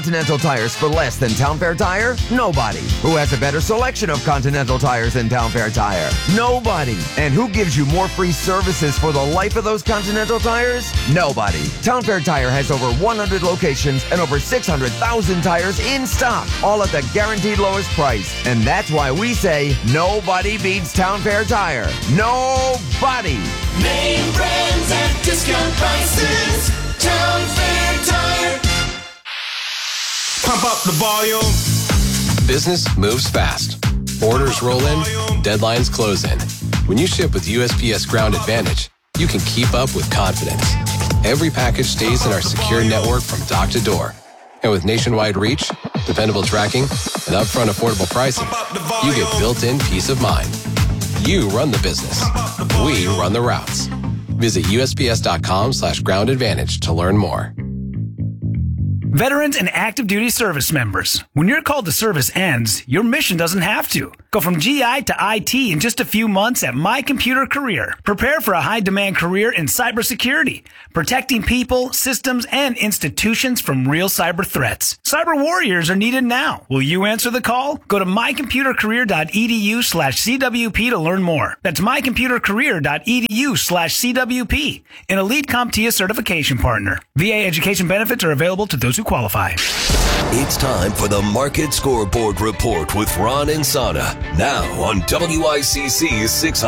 Continental Tires for less than Town Fair Tire? Nobody. Who has a better selection of Continental Tires than Town Fair Tire? Nobody. And who gives you more free services for the life of those Continental Tires? Nobody. Town Fair Tire has over 100 locations and over 600,000 tires in stock, all at the guaranteed lowest price. And that's why we say nobody beats Town Fair Tire. Nobody. Name brands at discount prices. Town Fair Tire. Pump up the volume. Business moves fast. Orders roll in, deadlines close in. When you ship with USPS Ground Advantage, you can keep up with confidence. Every package stays in our secure network from dock to door. And with nationwide reach, dependable tracking, and upfront affordable pricing, you get built-in peace of mind. You run the business. We run the routes. Visit USPS.com/Ground Advantage to learn more. Veterans and active duty service members, when your call to service ends, your mission doesn't have to. Go from GI to IT in just a few months at My Computer Career. Prepare for a high-demand career in cybersecurity, protecting people, systems, and institutions from real cyber threats. Cyber warriors are needed now. Will you answer the call? Go to mycomputercareer.edu/CWP to learn more. That's mycomputercareer.edu/CWP, an Elite CompTIA certification partner. VA education benefits are available to those who qualify. It's time for the Market Scoreboard Report with Ron and Sana. Now on WICC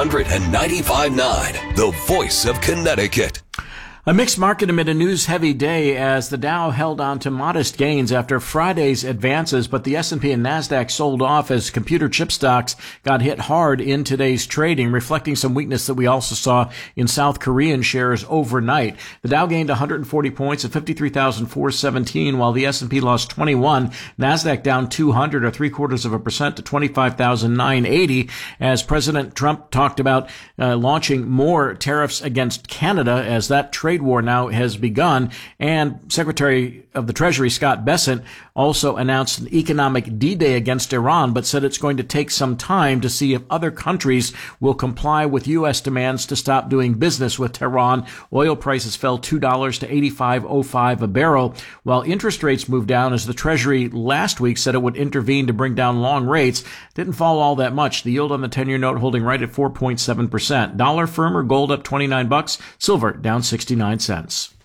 695.9, the voice of Connecticut. A mixed market amid a news-heavy day as the Dow held on to modest gains after Friday's advances, but the S&P and NASDAQ sold off as computer chip stocks got hit hard in today's trading, reflecting some weakness that we also saw in South Korean shares overnight. The Dow gained 140 points at 53,417, while the S&P lost 21. NASDAQ down 200 or 0.75% to 25,980 as President Trump talked about launching more tariffs against Canada as that trade war now has begun, and Secretary of the Treasury Scott Bessent also announced an economic D-Day against Iran, but said it's going to take some time to see if other countries will comply with U.S. demands to stop doing business with Tehran. Oil prices fell $2 to $85.05 a barrel, while interest rates moved down as the Treasury last week said it would intervene to bring down long rates. Didn't fall all that much. The yield on the 10-year note holding right at 4.7%. Dollar firmer, gold up $29, silver down 69 cents.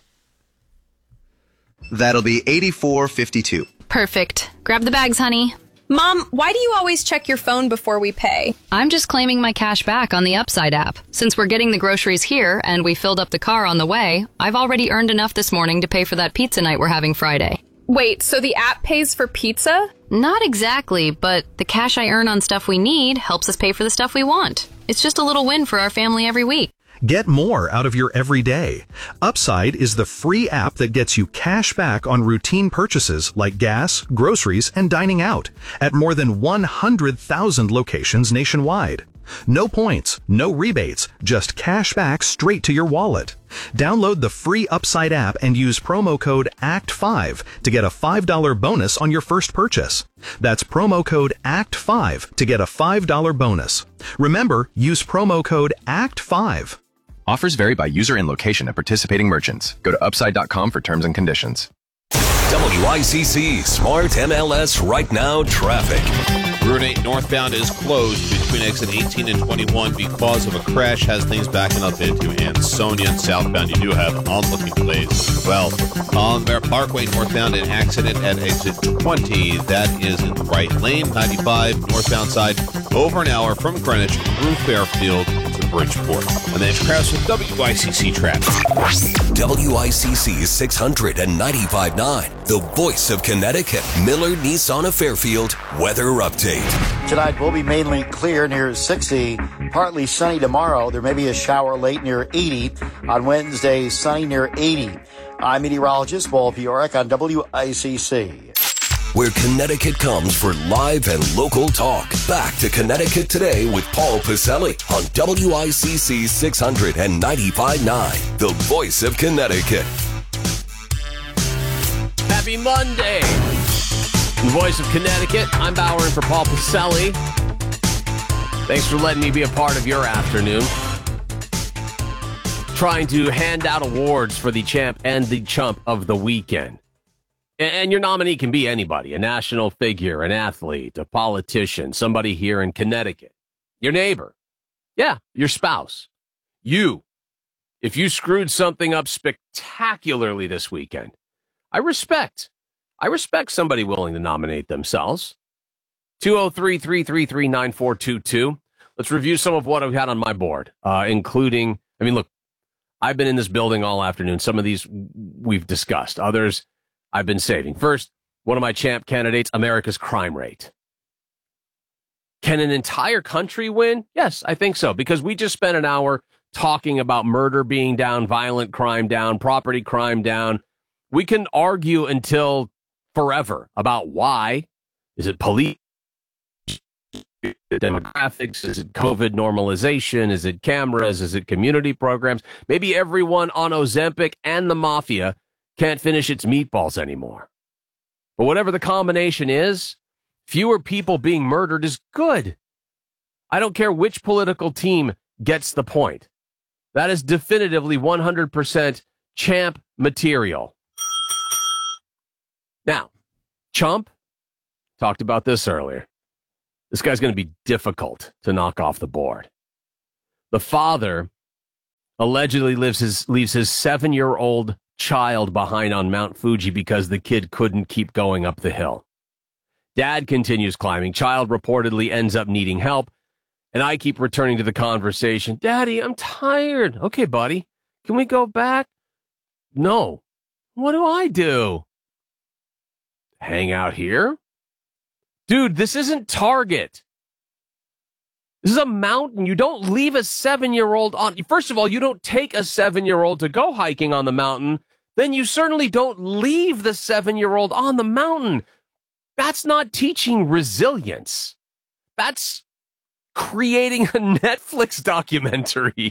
That'll be $84.52. Perfect. Grab the bags, honey. Mom, why do you always check your phone before we pay? I'm just claiming my cash back on the Upside app. Since we're getting the groceries here and we filled up the car on the way, I've already earned enough this morning to pay for that pizza night we're having Friday. Wait, so the app pays for pizza? Not exactly, but the cash I earn on stuff we need helps us pay for the stuff we want. It's just a little win for our family every week. Get more out of your everyday. Upside is the free app that gets you cash back on routine purchases like gas, groceries, and dining out at more than 100,000 locations nationwide. No points, no rebates, just cash back straight to your wallet. Download the free Upside app and use promo code ACT5 to get a $5 bonus on your first purchase. That's promo code ACT5 to get a $5 bonus. Remember, use promo code ACT5. Offers vary by user and location at participating merchants. Go to upside.com for terms and conditions. WICC Smart MLS Right Now traffic. Route 8 northbound is closed between exit 18 and 21 because of a crash. Has things backing up into Ansonia. And southbound, you do have onlooking delays as well. On Bear Parkway northbound, an accident at exit 20. That is in the right lane. 95 northbound side, over an hour from Greenwich through Fairfield to Bridgeport. And then Krause with WICC traffic. WICC 695.9, the voice of Connecticut. Miller Nissan of Fairfield weather update. Tonight will be mainly clear near 60, partly sunny tomorrow. There may be a shower late near 80. On Wednesday, sunny near 80. I'm meteorologist Paul Piorek on WICC. Where Connecticut comes for live and local talk. Back to Connecticut Today with Paul Pacelli on WICC 695.9, the voice of Connecticut. Happy Monday. The voice of Connecticut. I'm bowering for Paul Pacelli. Thanks for letting me be a part of your afternoon. Trying to hand out awards for the champ and the chump of the weekend. And your nominee can be anybody, a national figure, an athlete, a politician, somebody here in Connecticut, your neighbor. Yeah, your spouse. You. If you screwed something up spectacularly this weekend, I respect somebody willing to nominate themselves. 203-333-9422. Let's review some of what I've had on my board, including, look, I've been in this building all afternoon. Some of these we've discussed. Others I've been saving. First, one of my champ candidates, America's crime rate. Can an entire country win? Yes, I think so, because we just spent an hour talking about murder being down, violent crime down, property crime down. We can argue until forever about why. Is it police? Is it demographics? Is it COVID normalization? Is it cameras? Is it community programs? Maybe everyone on Ozempic and the mafia can't finish its meatballs anymore. But whatever the combination is, fewer people being murdered is good. I don't care which political team gets the point. That is definitively 100% champ material. Now, Chump, talked about this earlier. This guy's going to be difficult to knock off the board. The father allegedly leaves his 7-year-old child behind on Mount Fuji because the kid couldn't keep going up the hill. Dad continues climbing. Child reportedly ends up needing help. And I keep returning to the conversation. Daddy, I'm tired. Okay, buddy. Can we go back? No. What do I do? Hang out here? Dude, this isn't Target. This is a mountain. You don't leave a 7-year-old on. First of all, you don't take a 7-year-old to go hiking on the mountain. Then you certainly don't leave the 7-year-old on the mountain. That's not teaching resilience. That's creating a Netflix documentary.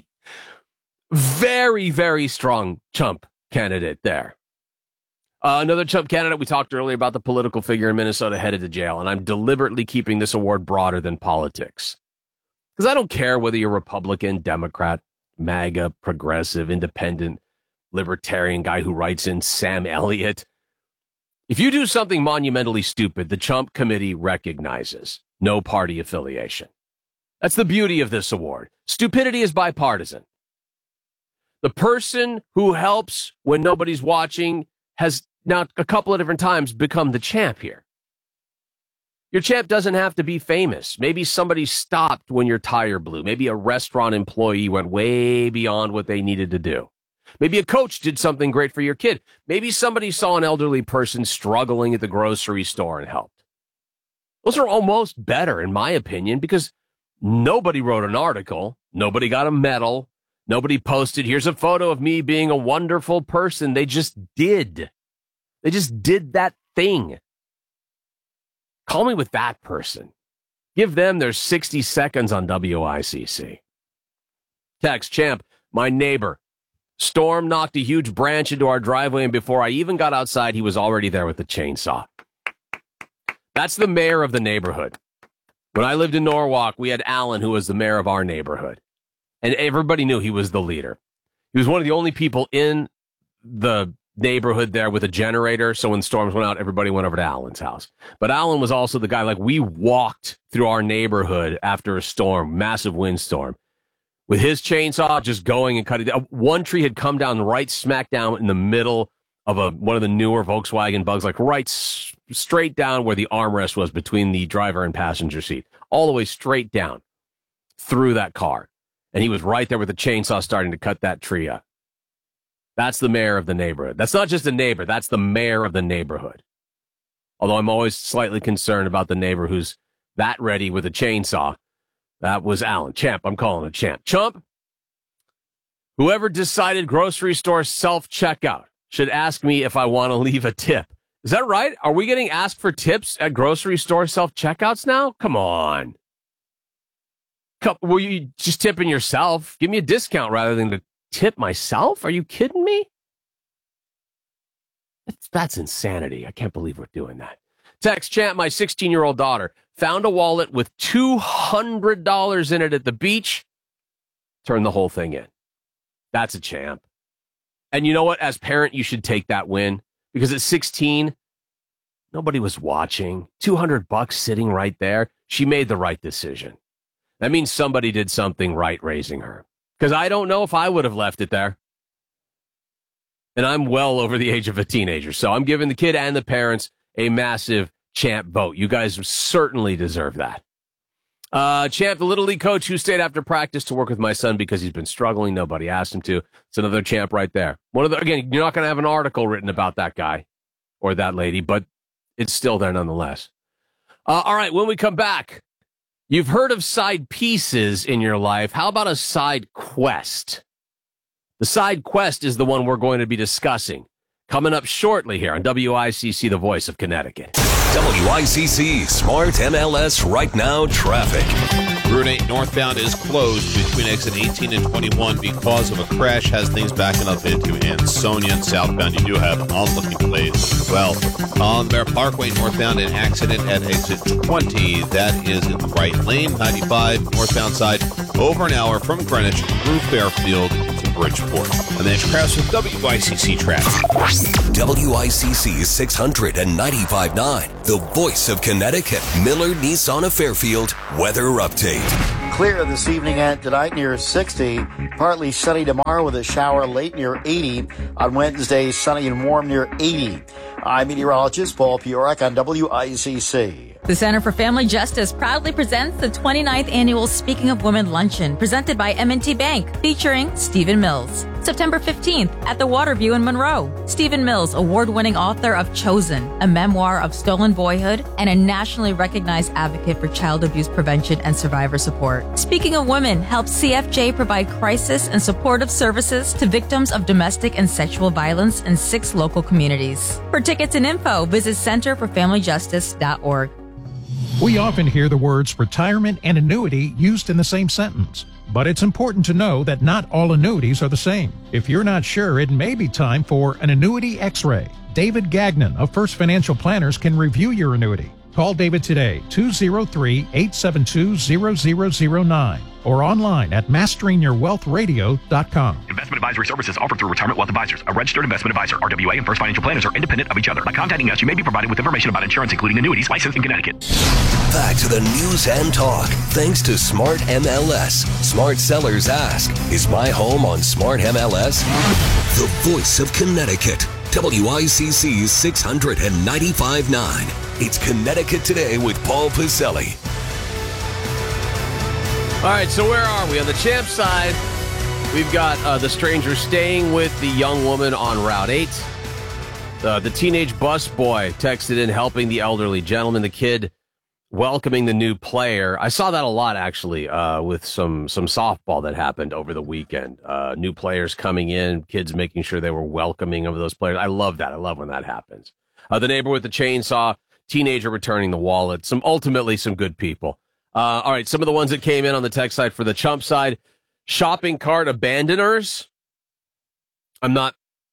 Very, very strong Chump candidate there. Another Chump candidate, we talked earlier about the political figure in Minnesota headed to jail, and I'm deliberately keeping this award broader than politics. Because I don't care whether you're Republican, Democrat, MAGA, progressive, independent, libertarian guy who writes in Sam Elliott. If you do something monumentally stupid, the Chump Committee recognizes no party affiliation. That's the beauty of this award. Stupidity is bipartisan. The person who helps when nobody's watching has now a couple of different times become the champ here. Your champ doesn't have to be famous. Maybe somebody stopped when your tire blew. Maybe a restaurant employee went way beyond what they needed to do. Maybe a coach did something great for your kid. Maybe somebody saw an elderly person struggling at the grocery store and helped. Those are almost better, in my opinion, because nobody wrote an article. Nobody got a medal. Nobody posted, here's a photo of me being a wonderful person. They just did. They just did that thing. Call me with that person. Give them their 60 seconds on WICC. Text, champ, my neighbor. Storm knocked a huge branch into our driveway, and before I even got outside, he was already there with the chainsaw. That's the mayor of the neighborhood. When I lived in Norwalk, we had Alan, who was the mayor of our neighborhood. And everybody knew he was the leader. He was one of the only people in the neighborhood there with a generator. So when storms went out, everybody went over to Alan's house. But Alan was also the guy, like, we walked through our neighborhood after a storm, massive windstorm, with his chainsaw just going and cutting. One tree had come down right smack down in the middle of one of the newer Volkswagen Bugs, like right straight down where the armrest was between the driver and passenger seat, all the way straight down through that car. And he was right there with the chainsaw starting to cut that tree up. That's the mayor of the neighborhood. That's not just a neighbor. That's the mayor of the neighborhood. Although I'm always slightly concerned about the neighbor who's that ready with a chainsaw. That was Alan. Champ, I'm calling it champ. Chump, whoever decided grocery store self-checkout should ask me if I want to leave a tip. Is that right? Are we getting asked for tips at grocery store self-checkouts now? Come on. Were you just tipping yourself? Give me a discount rather than to tip myself? Are you kidding me? That's insanity. I can't believe we're doing that. Text, champ, my 16-year-old daughter found a wallet with $200 in it at the beach. Turned the whole thing in. That's a champ. And you know what? As parent, you should take that win. Because at 16, Nobody was watching. $200 sitting right there. She made the right decision. That means somebody did something right raising her. Because I don't know if I would have left it there. And I'm well over the age of a teenager. So I'm giving the kid and the parents a massive Champ vote. You guys certainly deserve that. Champ, the Little League coach who stayed after practice to work with my son because he's been struggling. Nobody asked him to. It's another Champ right there. Again, you're not going to have an article written about that guy or that lady, but it's still there nonetheless. All right, when we come back, you've heard of side pieces in your life. How about a side quest? The side quest is the one we're going to be discussing coming up shortly here on WICC, the voice of Connecticut. WICC Smart MLS Right Now traffic. Route 8 northbound is closed between exit 18 and 21 because of a crash. Has things backing up into Ansonia. And southbound, you do have onlooking delays as well. On Bear Parkway northbound, an accident at exit 20. That is in the right lane. 95 northbound side, over an hour from Greenwich through Fairfield to Bridgeport. And then crash with WICC traffic. WICC 695.9, the voice of Connecticut. Miller Nissan of Fairfield weather update. Clear this evening and tonight near 60. Partly sunny tomorrow with a shower late near 80. On Wednesday, sunny and warm near 80. I'm meteorologist Paul Piorek on WICC. The Center for Family Justice proudly presents the 29th Annual Speaking of Women Luncheon, presented by M&T Bank, featuring Stephen Mills. September 15th at the Waterview in Monroe. Stephen Mills, award-winning author of Chosen, a memoir of stolen boyhood, and a nationally recognized advocate for child abuse prevention and survivor support. Speaking of Women helps CFJ provide crisis and supportive services to victims of domestic and sexual violence in 6 local communities. For tickets and info, visit centerforfamilyjustice.org. We often hear the words retirement and annuity used in the same sentence. But it's important to know that not all annuities are the same. If you're not sure, it may be time for an annuity x-ray. David Gagnon of First Financial Planners can review your annuity. Call David today, 203-872-0009, or online at masteringyourwealthradio.com. Investment advisory services offered through Retirement Wealth Advisors, a registered investment advisor. RWA and First Financial Planners are independent of each other. By contacting us, you may be provided with information about insurance, including annuities, licensed in Connecticut. Back to the news and talk, thanks to Smart MLS. Smart sellers ask, is my home on Smart MLS? The voice of Connecticut. WICC 695.9. It's Connecticut Today with Paul Pacelli. All right, so where are we? On the Champ side, we've got the stranger staying with the young woman on Route 8. The teenage bus boy texted in helping the elderly gentleman, the kid welcoming the new player. I saw that a lot, actually, with some softball that happened over the weekend. New players coming in, kids making sure they were welcoming of those players. I love that. I love when that happens. The neighbor with the chainsaw, teenager returning the wallet, ultimately some good people. All right, some of the ones that came in on the text side for the Chump side, shopping cart abandoners. I'm not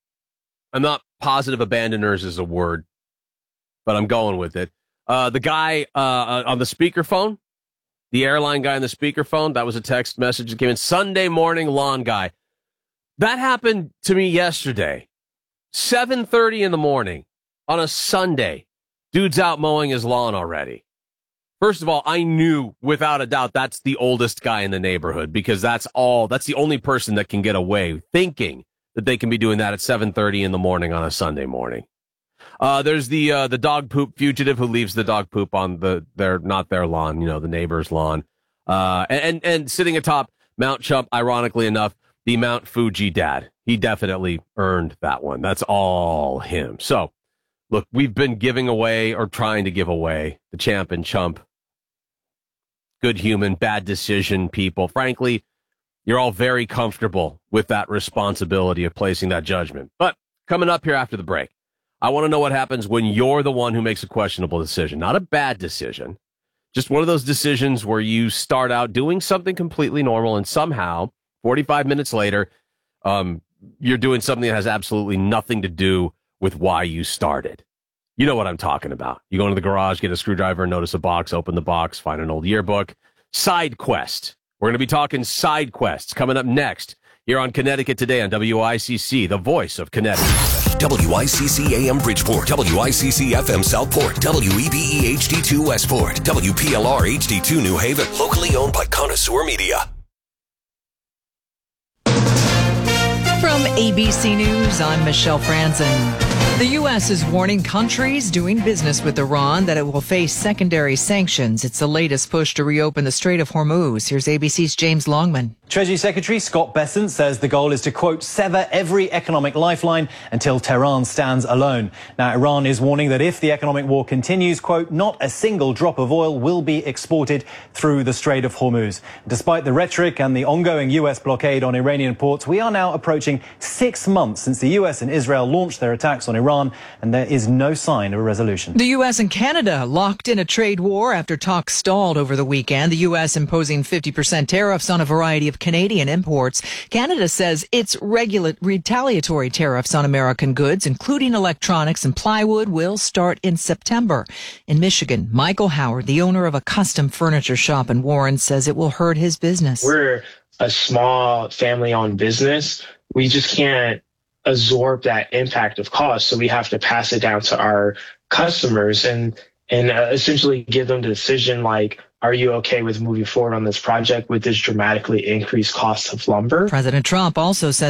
positive abandoners is a word, but I'm going with it. The guy on the speakerphone, the airline guy on the speakerphone, that was a text message that came in. Sunday morning lawn guy. That happened to me yesterday. 7:30 in the morning on a Sunday. Dude's out mowing his lawn already. First of all, I knew without a doubt that's the oldest guy in the neighborhood because that's the only person that can get away thinking that they can be doing that at 7:30 in the morning on a Sunday morning. There's the dog poop fugitive who leaves the dog poop on not their lawn, the neighbor's lawn. And sitting atop Mount Chump, ironically enough, the Mount Fuji dad. He definitely earned that one. That's all him. So, look, we've been giving away or trying to give away the Champ and Chump. Good human, bad decision people. Frankly, you're all very comfortable with that responsibility of placing that judgment. But coming up here after the break, I want to know what happens when you're the one who makes a questionable decision. Not a bad decision, just one of those decisions where you start out doing something completely normal and somehow 45 minutes later, you're doing something that has absolutely nothing to do with why you started. You know what I'm talking about. You go into the garage, get a screwdriver, notice a box, open the box, find an old yearbook. Side quest. We're going to be talking side quests coming up next here on Connecticut Today on WICC, the voice of Connecticut. WICC AM Bridgeport, WICC FM Southport, WEBE HD2 Westport, WPLR HD2 New Haven. Locally owned by Connoisseur Media. From ABC News, I'm Michelle Franzen. The U.S. is warning countries doing business with Iran that it will face secondary sanctions. It's the latest push to reopen the Strait of Hormuz. Here's ABC's James Longman. Treasury Secretary Scott Bessent says the goal is to, quote, sever every economic lifeline until Tehran stands alone. Now, Iran is warning that if the economic war continues, quote, not a single drop of oil will be exported through the Strait of Hormuz. Despite the rhetoric and the ongoing U.S. blockade on Iranian ports, we are now approaching 6 months since the U.S. and Israel launched their attacks on Iran, and there is no sign of a resolution. The U.S. and Canada locked in a trade war after talks stalled over the weekend. The U.S. imposing 50% tariffs on a variety of Canadian imports. Canada says its retaliatory tariffs on American goods, including electronics and plywood, will start in September. In Michigan, Michael Howard, the owner of a custom furniture shop in Warren, says it will hurt his business. We're a small family-owned business. We just can't absorb that impact of cost, so we have to pass it down to our customers and essentially give them the decision, like, are you okay with moving forward on this project with this dramatically increased cost of lumber? President Trump also says